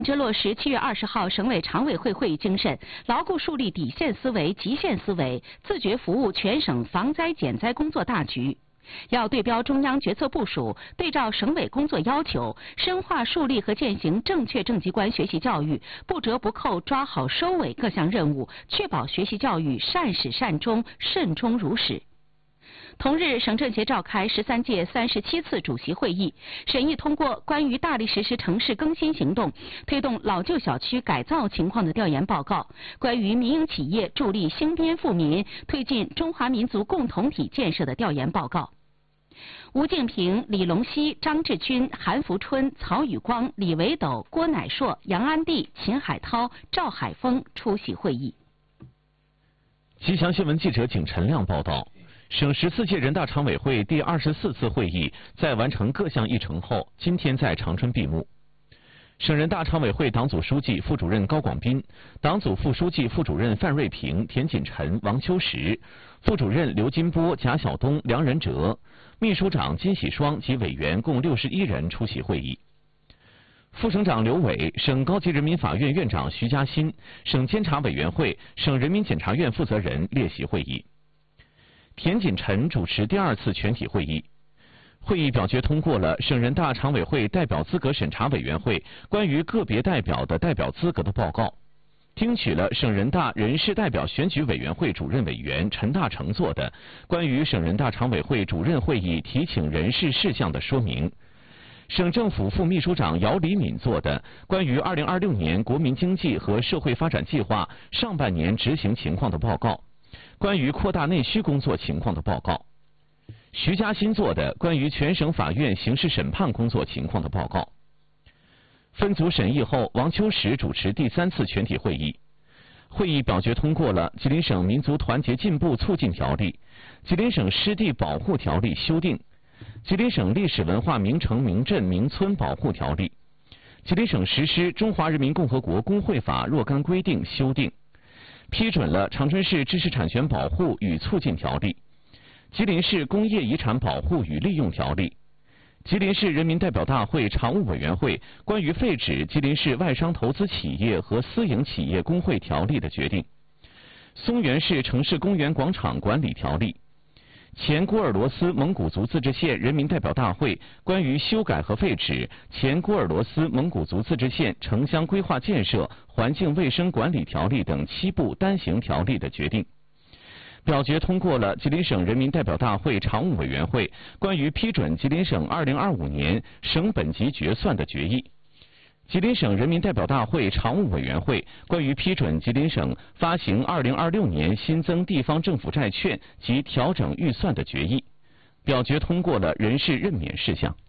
着落实7月20号省委常委会会议精神，牢固树立底线思维、极限思维，自觉服务全省防灾减灾工作大局。要对标中央决策部署，对照省委工作要求，深化树立和践行正确正极观学习教育，不折不扣抓好收尾各项任务，确保学习教育善始善终、慎终如始。同日，省政协召开13届37次主席会议，审议通过关于大力实施城市更新行动、推动老旧小区改造情况的调研报告，关于民营企业助力兴边富民、推进中华民族共同体建设的调研报告。吴敬平、李龙溪、张志军、韩福春、曹宇光、李维斗、郭乃硕、杨安娣、秦海涛、赵海峰出席会议。 吉祥新闻记者景晨亮报道。省14届人大常委会第24次会议在完成各项议程后，今天在长春闭幕。省人大常委会党组书记、副主任高广斌、党组副书记、副主任范瑞平、田锦晨、王秋实、副主任刘金波、贾晓东、梁仁哲、秘书长金喜双及委员共61人出席会议。副省长刘伟、省高级人民法院院长徐嘉欣、省监察委员会、省人民检察院负责人列席会议。田锦晨主持第2次全体会议，会议表决通过了省人大常委会代表资格审查委员会关于个别代表的代表资格的报告，听取了省人大人事代表选举委员会主任委员陈大成做的关于省人大常委会主任会议提请人事事项的说明，省政府副秘书长姚礼敏做的关于2026年国民经济和社会发展计划上半年执行情况的报告，关于扩大内需工作情况的报告，徐嘉欣做的关于全省法院刑事审判工作情况的报告。分组审议后，王秋实主持第3次全体会议。会议表决通过了吉林省民族团结进步促进条例、吉林省湿地保护条例修订、吉林省历史文化名城名镇名村保护条例、吉林省实施中华人民共和国工会法若干规定修订，批准了长春市知识产权保护与促进条例、吉林市工业遗产保护与利用条例、吉林市人民代表大会常务委员会关于废止吉林市外商投资企业和私营企业工会条例的决定、松原市城市公园广场管理条例、前郭尔罗斯蒙古族自治县人民代表大会关于修改和废止前郭尔罗斯蒙古族自治县城乡规划建设环境卫生管理条例等7部单行条例的决定。表决通过了吉林省人民代表大会常务委员会关于批准吉林省2025年省本级决算的决议，吉林省人民代表大会常务委员会关于批准吉林省发行2026年新增地方政府债券及调整预算的决议，表决通过了人事任免事项。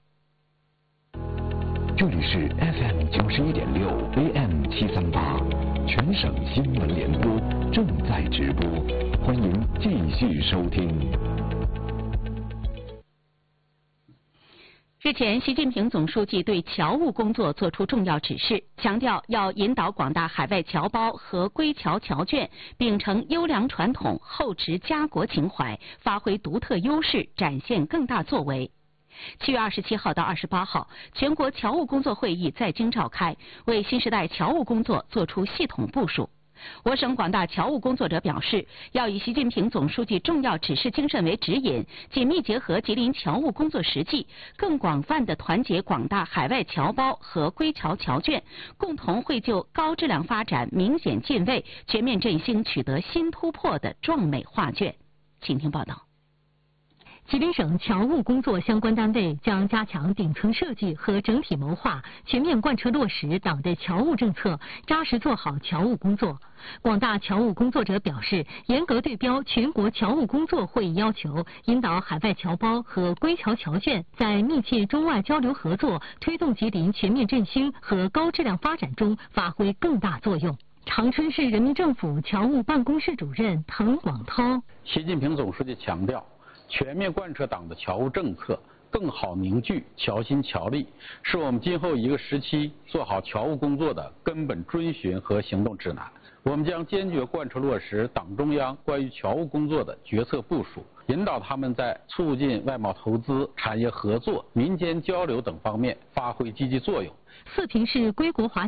这里是 FM 91.6 AM 738，全省新闻联播正在直播，欢迎继续收听。 日前，习近平总书记对侨务工作作出重要指示，强调要引导广大海外侨胞和归侨侨眷秉承优良传统，厚植家国情怀，发挥独特优势，展现更大作为。7月27号到28号，全国侨务工作会议在京召开，为新时代侨务工作作出系统部署。我省广大侨务工作者表示，要以习近平总书记重要指示精神为指引，紧密结合吉林侨务工作实际，更广泛地团结广大海外侨胞和归侨侨眷，共同绘就高质量发展明显进位、全面振兴取得新突破的壮美画卷。请听报道。吉林省侨务工作相关单位将加强顶层设计和整体谋划，全面贯彻落实党的侨务政策，扎实做好侨务工作。广大侨务工作者表示，严格对标全国侨务工作会议要求，引导海外侨胞和归侨侨眷在密切中外交流合作、推动吉林全面振兴和高质量发展中发挥更大作用。长春市人民政府侨务办公室主任滕广涛： 习近平总书记强调，全面贯彻党的侨务政策，更好凝聚侨心侨力，是我们今后一个时期做好侨务工作的根本遵循和行动指南。 我们将坚决贯彻落实党中央关于侨务工作的决策部署，引导他们在促进外贸投资、产业合作、民间交流等方面发挥积极作用。 四平市归国华